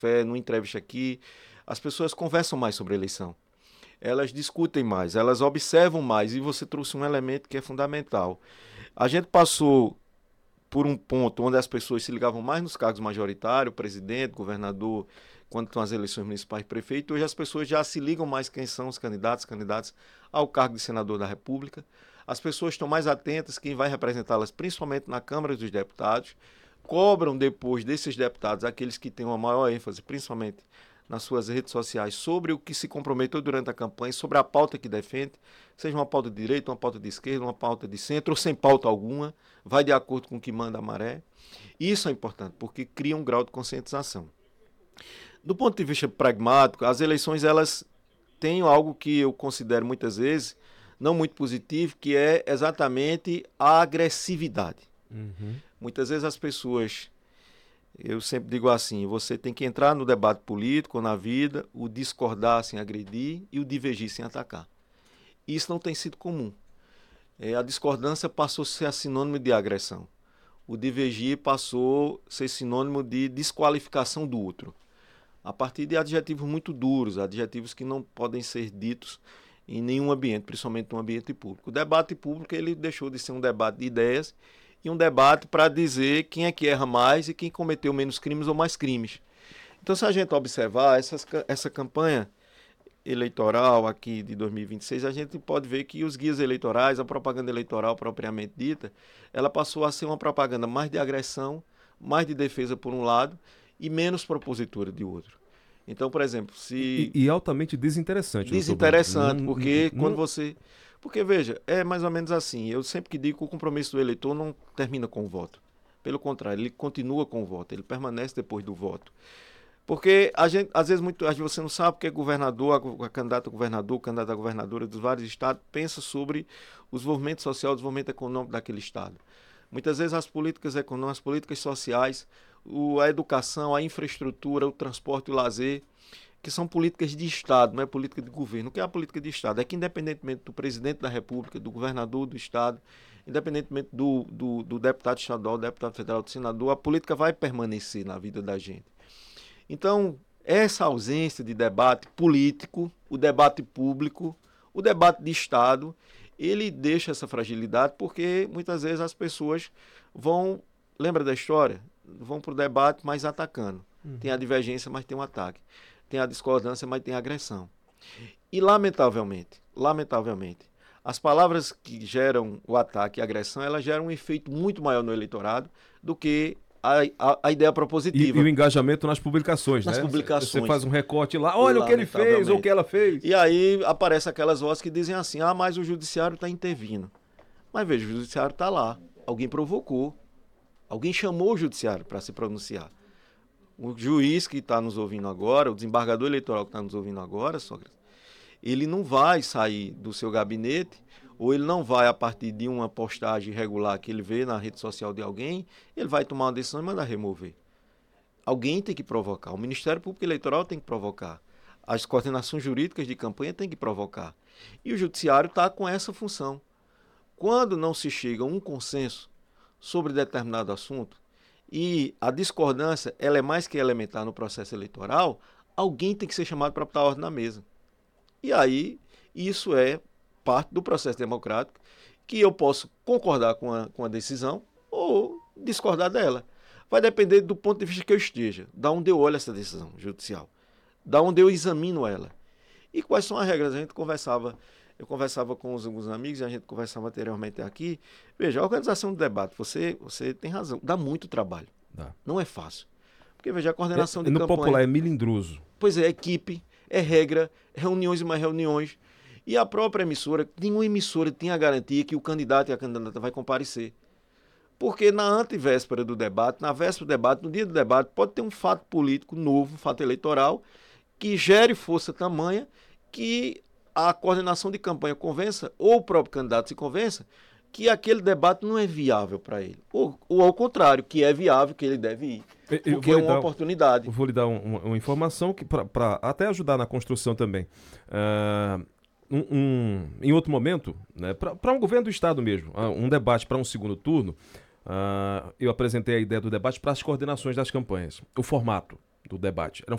café, numa entrevista aqui, as pessoas conversam mais sobre a eleição. Elas discutem mais, elas observam mais, e você trouxe um elemento que é fundamental. A gente passou por um ponto onde as pessoas se ligavam mais nos cargos majoritários, presidente, governador, quando estão as eleições municipais e prefeito. Hoje as pessoas já se ligam mais quem são os candidatos ao cargo de senador da República. As pessoas estão mais atentas quem vai representá-las, principalmente na Câmara dos Deputados. Cobram depois desses deputados aqueles que têm uma maior ênfase, principalmente nas suas redes sociais, sobre o que se comprometeu durante a campanha, sobre a pauta que defende, seja uma pauta de direita, uma pauta de esquerda, uma pauta de centro, ou sem pauta alguma, vai de acordo com o que manda a maré. Isso é importante, porque cria um grau de conscientização. Do ponto de vista pragmático, as eleições elas têm algo que eu considero muitas vezes não muito positivo, que é exatamente a agressividade. Muitas vezes as pessoas, eu sempre digo assim, você tem que entrar no debate político, na vida, o discordar sem agredir e o divergir sem atacar. Isso não tem sido comum. A discordância passou a ser sinônimo de agressão. O divergir passou a ser sinônimo de desqualificação do outro, a partir de adjetivos muito duros, adjetivos que não podem ser ditos em nenhum ambiente, principalmente no ambiente público. O debate público ele deixou de ser um debate de ideias e um debate para dizer quem é que erra mais e quem cometeu menos crimes ou mais crimes. Então, se a gente observar essa campanha eleitoral aqui de 2026, a gente pode ver que os guias eleitorais, a propaganda eleitoral propriamente dita, ela passou a ser uma propaganda mais de agressão, mais de defesa por um lado e menos propositura de outro. Então, por exemplo, se... E altamente desinteressante. Desinteressante, porque quando você... Porque, veja, é mais ou menos assim, eu sempre que digo que o compromisso do eleitor não termina com o voto. Pelo contrário, ele continua com o voto, ele permanece depois do voto. Porque a gente, às vezes você não sabe porque governador, a candidata a governador, a candidata a governadora dos vários estados pensa sobre o desenvolvimento social, o desenvolvimento econômico daquele estado. Muitas vezes as políticas econômicas, as políticas sociais, a educação, a infraestrutura, o transporte e o lazer, que são políticas de Estado, não é política de governo. O que é a política de Estado? É que independentemente do presidente da República, do governador do Estado, independentemente do deputado estadual, do deputado federal, do senador, a política vai permanecer na vida da gente. Então, essa ausência de debate político, o debate público, o debate de Estado, ele deixa essa fragilidade porque muitas vezes as pessoas vão, lembra da história? Vão para o debate mais atacando. Tem a divergência, mas tem um ataque. Tem a discordância, mas tem a agressão. E lamentavelmente, as palavras que geram o ataque e a agressão, elas geram um efeito muito maior no eleitorado do que a ideia propositiva. E o engajamento nas publicações, nas né? Publicações. Você faz um recorte lá, olha o que ele fez ou o que ela fez. E aí aparecem aquelas vozes que dizem assim, mas o judiciário está intervindo. Mas veja, o judiciário está lá. Alguém provocou. Alguém chamou o judiciário para se pronunciar. O juiz que está nos ouvindo agora, o desembargador eleitoral que está nos ouvindo agora, Sócrates, ele não vai sair do seu gabinete, ou ele não vai, a partir de uma postagem irregular que ele vê na rede social de alguém, ele vai tomar uma decisão e mandar remover. Alguém tem que provocar. O Ministério Público Eleitoral tem que provocar. As coordenações jurídicas de campanha têm que provocar. E o judiciário está com essa função. Quando não se chega a um consenso sobre determinado assunto, e a discordância ela é mais que elementar no processo eleitoral, alguém tem que ser chamado para botar a ordem na mesa. E aí, isso é parte do processo democrático, que eu posso concordar com a decisão ou discordar dela. Vai depender do ponto de vista que eu esteja, da onde eu olho essa decisão judicial, da onde eu examino ela. E quais são as regras? Eu conversava com alguns amigos, e a gente conversava anteriormente aqui. Veja, a organização do debate, você tem razão, dá muito trabalho. Não é fácil. Porque, veja, a coordenação de campanha... No popular é melindroso. Pois é equipe, é regra, reuniões e mais reuniões. E a própria emissora, nenhuma emissora tem a garantia que o candidato e a candidata vai comparecer. Porque na antevéspera do debate, na véspera do debate, no dia do debate, pode ter um fato político novo, um fato eleitoral, que gere força tamanha que a coordenação de campanha convença, ou o próprio candidato se convença, que aquele debate não é viável para ele. Ou ao contrário, que é viável, que ele deve ir. Porque é uma oportunidade. Eu vou lhe dar uma informação que para até ajudar na construção também. Em outro momento, né, para um governo do Estado mesmo, um debate para um segundo turno, eu apresentei a ideia do debate para as coordenações das campanhas. O formato do debate era um